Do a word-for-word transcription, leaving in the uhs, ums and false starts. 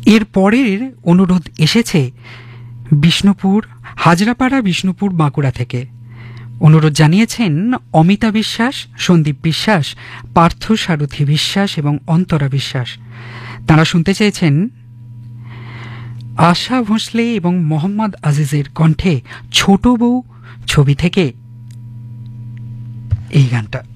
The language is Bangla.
এর পরের অনুরোধ এসেছে বিষ্ণুপুর, হাজরাপাড়া বিষ্ণুপুর, বাঁকুড়া থেকে। অনুরোধ জানিয়েছেন অমিতা বিশ্বাস, সন্দীপ বিশ্বাস, পার্থ সারথী বিশ্বাস এবং অন্তরা বিশ্বাস। তারা শুনতে চেয়েছেন আশা ভোঁসলে এবং মোহাম্মদ আজিজের কণ্ঠে ছোট বউ ছবি থেকে এই গানটা।